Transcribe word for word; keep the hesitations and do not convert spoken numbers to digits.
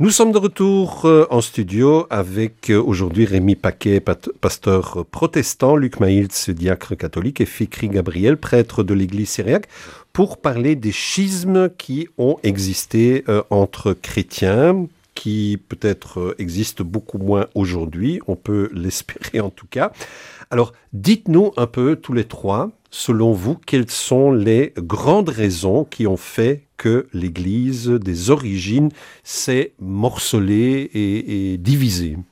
Nous sommes de retour euh, en studio avec euh, aujourd'hui Rémi Paquet, pat- pasteur protestant, Luc Maïltz, diacre catholique, et Fikri Gabriel, prêtre de l'église syriaque, pour parler des schismes qui ont existé euh, entre chrétiens, qui peut-être euh, existent beaucoup moins aujourd'hui, on peut l'espérer en tout cas. Alors, dites-nous un peu, tous les trois, selon vous, quelles sont les grandes raisons qui ont fait que l'Église des origines s'est morcelée et, et divisée?